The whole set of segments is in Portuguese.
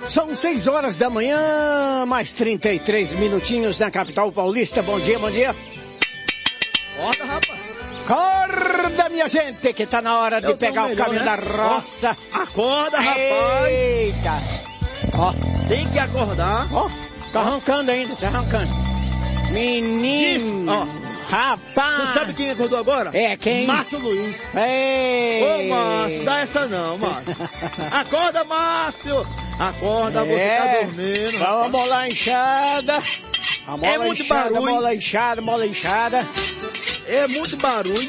São 6 horas da manhã, mais 33 minutinhos na capital paulista. Bom dia, bom dia. Acorda, rapaz. Acorda, minha gente, que tá na hora de pegar o caminho, né, da roça. Acorda, rapaz. Eita. Ó, tem que acordar. Ó, tá arrancando ainda, tá arrancando. Menino. Ó. Rapaz! Você sabe quem acordou agora? É, quem? Márcio Luiz. Ei! Ô, Márcio, dá essa não, Márcio. Acorda, Márcio! Acorda, você tá dormindo. Vamos, mola inchada. A mola muito inchada, barulho. mola inchada. É muito barulho.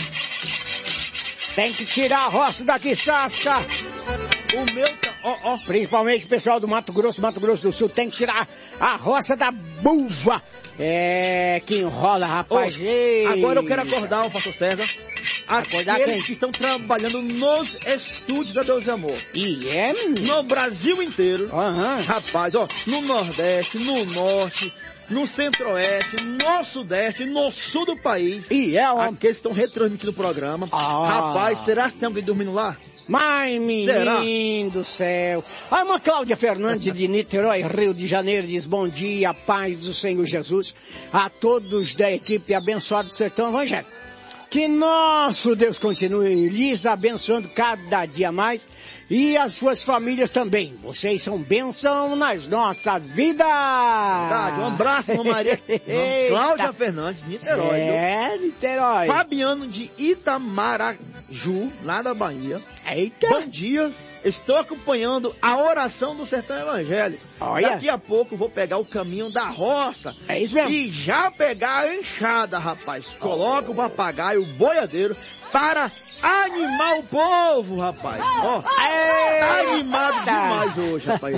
Tem que tirar a roça daqui, Sasca. O meu tá... Ó. Principalmente o pessoal do Mato Grosso do Sul, tem que tirar a roça da buva. É, que enrola, rapaz. Agora eu quero acordar o pastor César. Acordar aqueles que estão trabalhando nos estúdios da Deus e Amor. E é, menino? No Brasil inteiro. Aham. Rapaz, ó, no Nordeste, no Norte, no Centro-Oeste, no Sudeste, no Sul do país. E é, ó. Aqueles que estão retransmitindo o programa. Rapaz, será que tem alguém dormindo lá? Mas, menino do céu. A irmã Cláudia Fernandes de Niterói, Rio de Janeiro, diz: bom dia, paz do Senhor Jesus a todos da equipe abençoada do Sertão Evangélico. Que nosso Deus continue lhes abençoando cada dia mais e as suas famílias também. Vocês são bênção nas nossas vidas. Verdade, um abraço, irmã Maria. Cláudia Fernandes, de Niterói. Niterói. Fabiano de Itamaraju, lá da Bahia. Eita. Bom dia. Estou acompanhando a oração do Sertão Evangélico. Olha. Daqui a pouco vou pegar o caminho da roça. É isso mesmo. E já pegar a enxada, rapaz. Coloca o papagaio, o boiadeiro, para animar o povo, rapaz. Ó, tá animado demais hoje, rapaz.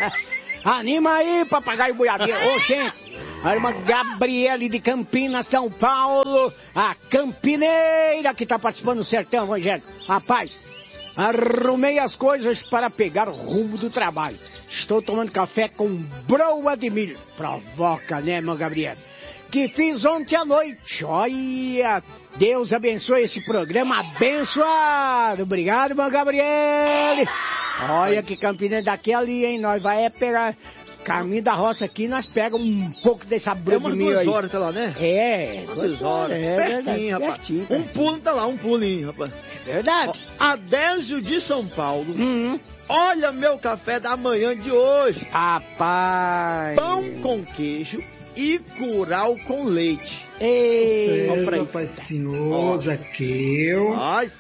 Anima aí, papagaio boiadeiro. Ô, gente. A irmã Gabriele de Campinas, São Paulo. A campineira que tá participando do Sertão Evangélico. Rapaz, arrumei as coisas para pegar o rumo do trabalho. Estou tomando café com broa de milho. Provoca, né, irmã Gabriele? Que fiz ontem à noite. Olha, Deus abençoe esse programa abençoado. Obrigado, irmã Gabriele. Olha que Campinas daqui ali, hein? Nós vai pegar caminho da roça aqui, nós pegamos um pouco dessa broa de milho aí. 2 horas, tá lá, né? É, 2 horas. É pertinho, verdade, rapaz. pertinho. Um pulo tá lá, um pulinho, rapaz. Verdade. Ó, Adésio de São Paulo. Olha meu café da manhã de hoje. Rapaz. Pão com queijo e curau com leite. Ei, Pai Senhor, Zaqueu.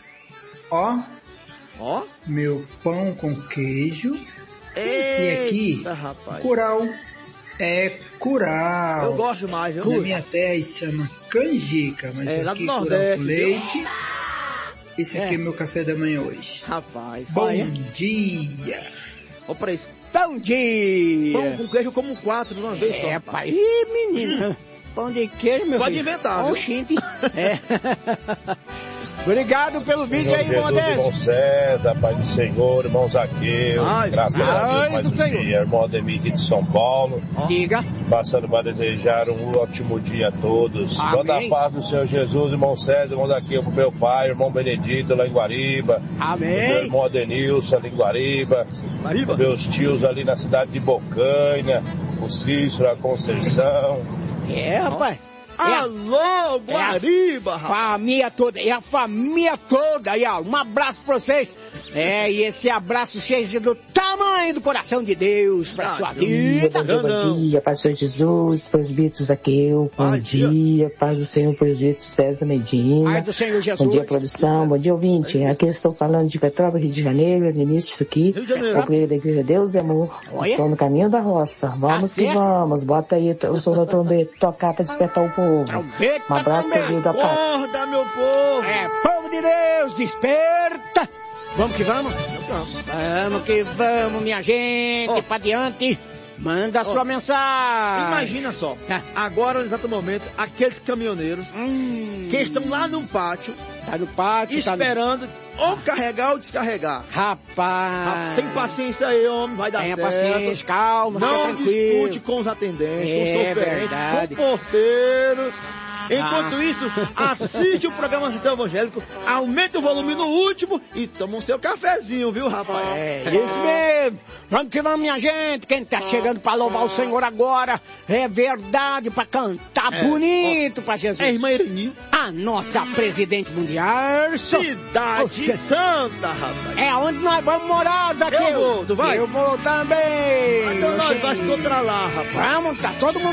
Ó, meu pão com queijo. Eita, e aqui, rapaz. curau. É curau. Eu gosto mais, viu? Na minha terra isso chama canjica, mas lá aqui do curau Nordeste, com leite. Esse aqui é meu café da manhã hoje. Rapaz, bom dia. Ó pra isso. Bom dia. Pão com queijo como 4 de uma vez só. É, pai. Ih, menino. Pão de queijo, meu Pode filho. inventar, viu? Oxente. É. Obrigado pelo vídeo aí, irmão Jesus, Adésio. irmão César, Pai do Senhor, irmão Zaqueu, graças a Deus, mais um dia, irmão Ademir aqui de São Paulo. Diga. Passando para desejar um ótimo dia a todos. Amém. Toda a paz do Senhor Jesus, irmão César, irmão Zaqueu, pro meu pai, irmão Benedito lá em Guariba. Amém. Meu irmão Adenilson ali em Guariba. Meus tios ali na cidade de Bocanha, o Cícero, a Conceição. É, rapaz. Alô, Guariba, rapaz. Família toda, e a família toda, aí, ó, um abraço pra vocês. E esse abraço seja do tamanho do coração de Deus pra sua vida. Bom dia, pastor Jesus, presbítero Zaqueu, bom dia, paz do Senhor, presbítero César Medina. Paz do Senhor Jesus. Bom dia, produção, bom dia, ouvinte. Aqui eu estou falando de Petrópolis, Rio de Janeiro, no início disso aqui, concluído da Igreja Deus e Amor. Estou no caminho da roça, vamos que vamos, bota aí o som da trombeta, tocar pra despertar o povo. Um abraço, querido da paz. Acorda, meu povo! Povo de Deus, desperta! Vamos que vamos? Vamos que vamos, minha gente, pra diante. Manda a sua mensagem. Imagina só, agora no exato momento, aqueles caminhoneiros que estão lá no pátio, esperando ou carregar ou descarregar. Rapaz, tem paciência aí, homem, vai dar certo. Tenha paciência, calma, não discute com os atendentes, com os verdade. com o porteiro. Enquanto isso, assiste o programa Sertão Evangélico, aumenta o volume no último e toma um seu cafezinho, viu, rapaz? É isso mesmo. Vamos que vamos, minha gente. Quem tá chegando pra louvar o Senhor agora, é verdade, pra cantar bonito pra Jesus. É irmã Ireni. A nossa presidente mundial. Cidade Santa, rapaz. É onde nós vamos morar, Zaqueu. Eu vou, tu vai? Eu vou também. Então nós vamos encontrar lá, rapaz. Vamos, tá todo mundo